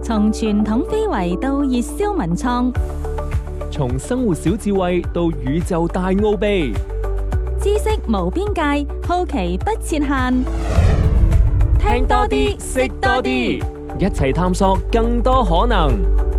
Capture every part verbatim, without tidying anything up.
從傳統非遺到熱銷文創， 從生活小智慧到宇宙大奧秘， 知識無邊界，好奇不設限。聽多啲，識多啲， 一齊探索更多可能。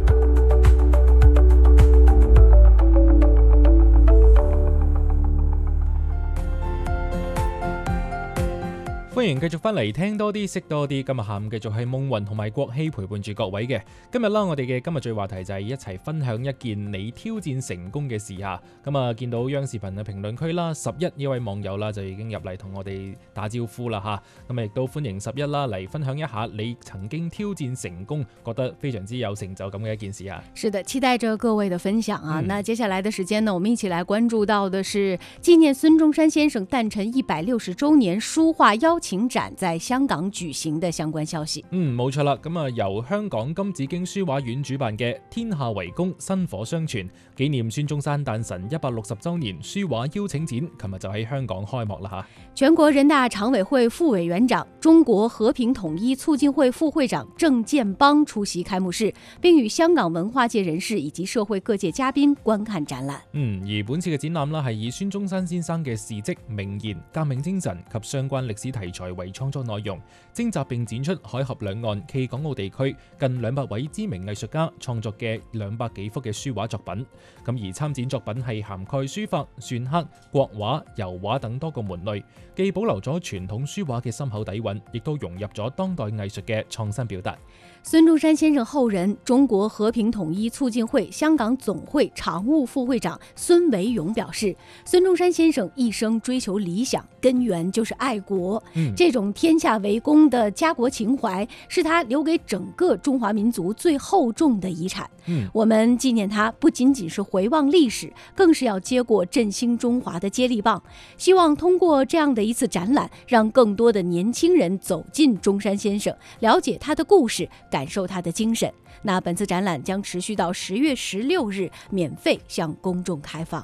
歡迎繼續翻嚟聽多啲識多啲，今日下午繼續係夢雲同埋國希陪伴住各位嘅。今日啦，我哋嘅今日最話題就係一齊分享一件你挑戰成功嘅事啊！咁啊，見到央視頻嘅評論區啦，十一呢位網友啦就已經入嚟同我哋打招呼啦吓。咁啊，亦都歡迎十一啦嚟分享一下你曾經挑戰成功，覺得非常之有成就感嘅一件事啊！ 是的，期待着各位的分享啊！嗯、那接下來的時間呢，我們一起來關注到的是紀念孫中山先生誕辰一百六十週年書畫邀請請展在香港舉行的相關消息。 嗯，冇錯啦。咁啊，由香港金紫荊書畫院主辦嘅天下為公，薪火相傳，紀念孫中山誕辰一百六十週年書畫邀請展，琴日就喺香港開幕啦吓。 全國人大常委會副委員長、中國和平統一促進會副會長鄭建邦出席開幕式，並與香港文化界人士以及社會各界嘉賓觀看展覽。 嗯，而本次嘅展覽啦，係以孫中山先生嘅事蹟、名言、革命精神及相關歷史題材為創作內容，徵集並展出海峽兩岸暨港澳地區近兩百位知名藝術家創作嘅兩百幾幅嘅書畫作品。咁而參展作品係涵蓋書法、篆刻、國畫、油畫等多個門類，既保留咗傳統書畫嘅深厚底蘊，亦都融入咗當代藝術嘅創新表達。 孫中山先生後人、中國和平統一促進會香港總會常務副會長孫維勇表示，孫中山先生一生追求理想，根源就是愛國。嗯，這種天下為公的家國情懷，是他留給整個中華民族最厚重的遺產。嗯，我們紀念他，不僅僅是回望歷史，更是要接過振興中華的接力棒。希望通過這樣的一次展覽，讓更多的年輕人走進中山先生，了解他的故事，感受他的精神。那本次展覽將持續到十月十六日，免費向公眾開放。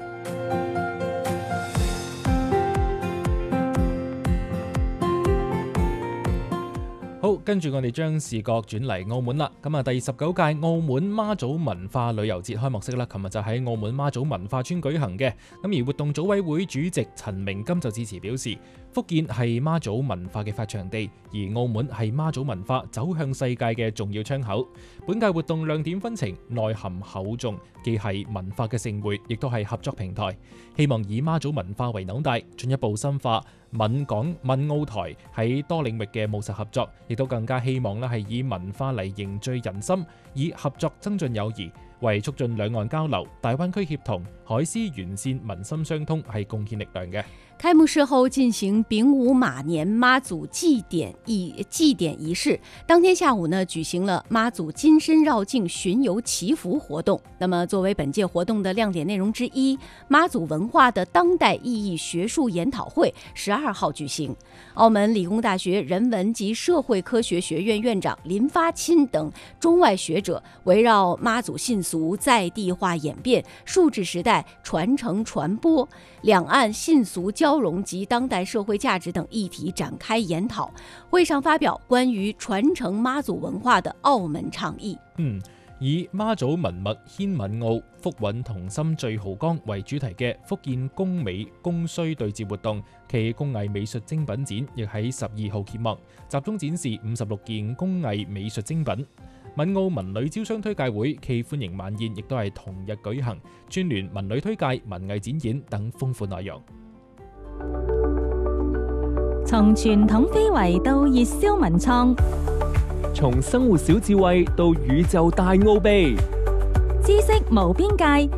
好，跟住我哋將視角轉嚟澳門啦。咁啊，第十九屆澳門媽祖文化旅遊節開幕式啦，琴日就喺澳門媽祖文化村舉行嘅。咁而活動組委會主席陳明金就致辭表示，福建係媽祖文化嘅發祥地，而澳門係媽祖文化走向世界嘅重要窗口。本屆活動亮點紛呈，內涵厚重，既係文化嘅盛會，亦都係合作平台。希望以媽祖文化為紐帶，進一步深化閩港閩澳台喺多領域嘅務實合作，亦都更加希望咧係以文化嚟凝聚人心，以合作增進友誼，為促進兩岸交流、大灣區協同、海思完善、民心相通係貢獻力量嘅。 開幕式後進行丙午馬年媽祖祭典儀祭典儀式，當天下午呢舉行了媽祖金身繞境巡遊祈福活動。那麼作為本屆活動的亮點內容之一，媽祖文化的當代意義學術研討會十二號舉行。澳門理工大學人文及社會科學學院院長林發欽等中外學者圍繞媽祖信俗在地化演變、數字時代傳承傳播、兩岸信俗交交融及當代社會價值等議題展開研討，會上發表關於傳承媽祖文化的澳門倡議。 嗯，以媽祖文脈牽閩澳、福韻同心聚濠江為主題嘅福建工美工需對接活動暨工藝美術精品展，亦喺十二號揭幕，集中展示五十六件工藝美術精品。閩澳文旅招商推介會暨歡迎晚宴亦都係同日舉行，串聯文旅推介、文藝展演等豐富內容。 從傳統非遺到熱銷文創， 從生活小智慧到宇宙大奧秘， 知識無邊界。